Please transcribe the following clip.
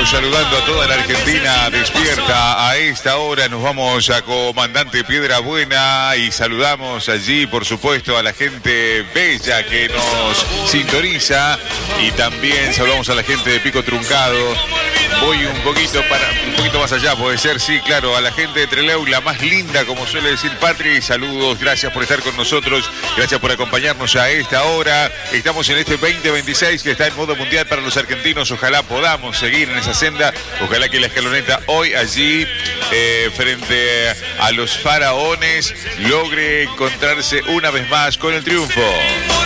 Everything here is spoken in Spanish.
Estamos saludando a toda la Argentina despierta. A esta hora nos vamos a Comandante Piedra Buena y saludamos allí, por supuesto, a la gente bella que nos sintoniza y también saludamos a la gente de Pico Truncado. Voy un poquito más allá, puede ser, sí, claro, a la gente de Trelew, la más linda, como suele decir Patri. Saludos, gracias por estar con nosotros, gracias por acompañarnos a esta hora. Estamos en este 2026 que está en modo mundial para los argentinos. Ojalá podamos seguir en esa senda. Ojalá que la escaloneta hoy allí, frente a los faraones, logre encontrarse una vez más con el triunfo.